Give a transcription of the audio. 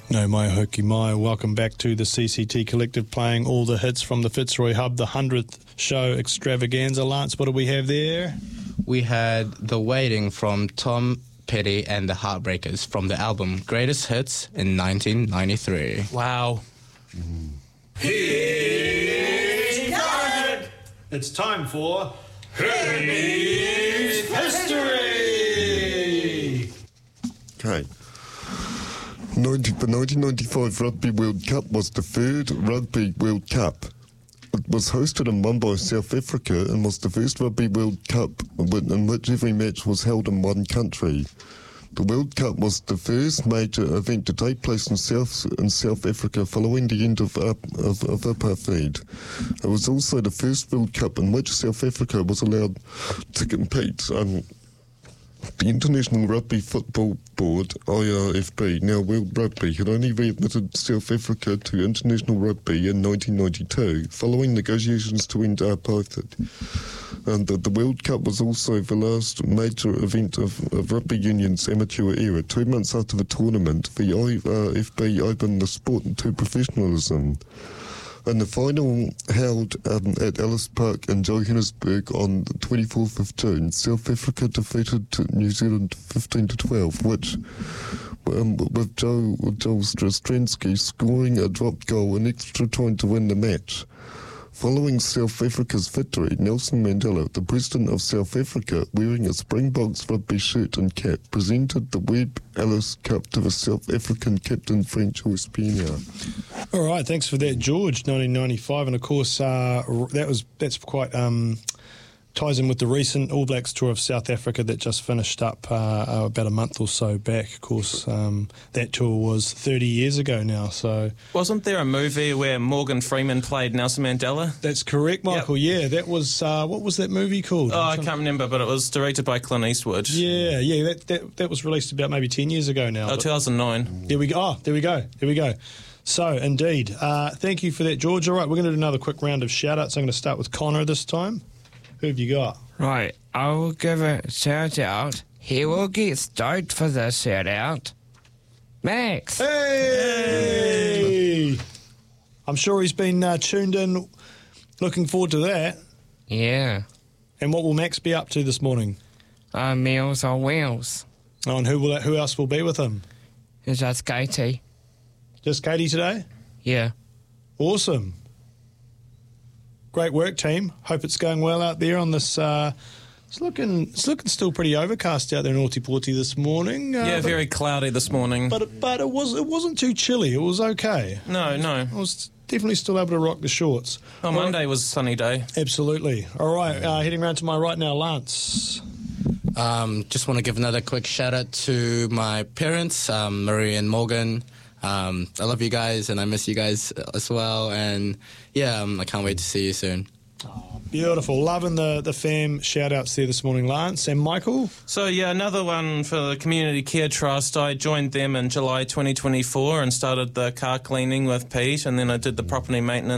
No mai hoki mai. Welcome back to the CCT Collective, playing all the hits from the Fitzroy Hub, the 100th show extravaganza. Lance, what do we have there? We had The Waiting from Tom Petty and the Heartbreakers from the album Greatest Hits in 1993. Wow. It's time for Herbie's History! Okay. The 1995 Rugby World Cup was the third Rugby World Cup. It was hosted and won by South Africa and was the first Rugby World Cup in which every match was held in one country. The World Cup was the first major event to take place in South Africa following the end of apartheid. It was also the first World Cup in which South Africa was allowed to compete. The International Rugby Football Board, IRFB, now World Rugby, had only readmitted South Africa to international rugby in 1992, following negotiations to end apartheid. And the World Cup was also the last major event of Rugby Union's amateur era. 2 months after the tournament, the IRFB opened the sport to professionalism. And the final held at Ellis Park in Johannesburg on the 24th of June, South Africa defeated New Zealand 15-12, which, with Joel Stransky scoring a dropped goal in extra time to win the match. Following South Africa's victory, Nelson Mandela, the President of South Africa, wearing a Springboks rugby shirt and cap, presented the Webb Ellis Cup to the South African captain, Francois Pena. All right, thanks for that, George. 1995, and of course that's quite ties in with the recent All Blacks tour of South Africa that just finished up about a month or so back. Of course, that tour was 30 years ago now. So wasn't there a movie where Morgan Freeman played Nelson Mandela? That's correct, Michael. Yep. Yeah, that was what was that movie called? Oh, I can't remember, but it was directed by Clint Eastwood. Yeah, that was released about maybe 10 years ago now. Oh, 2009. There we go. There we go. So, indeed, thank you for that, George. All right, we're going to do another quick round of shout-outs. I'm going to start with Connor this time. Who have you got? Right, I will give a shout-out. He will get stoked for this shout-out. Max! Hey! I'm sure he's been tuned in, looking forward to that. Yeah. And what will Max be up to this morning? Meals on Wheels. Oh, and who else will be with him? It's just Katie. Just Katie today? Yeah. Awesome. Great work, team. Hope it's going well out there on this. It's looking still pretty overcast out there in Ōtepoti this morning. Very cloudy this morning. But it wasn't too chilly. It was okay. No. I was definitely still able to rock the shorts. Oh, Monday was a sunny day. Absolutely. All right, heading round to my right now, Lance. Just want to give another quick shout out to my parents, Marie and Morgan. I love you guys and I miss you guys as well, and I can't wait to see you soon. Oh, beautiful. Loving the fam shout outs there this morning, Lance. And Michael? So another one for the Community Care Trust. I joined them in July 2024 and started the car cleaning with Pete, and then I did the property maintenance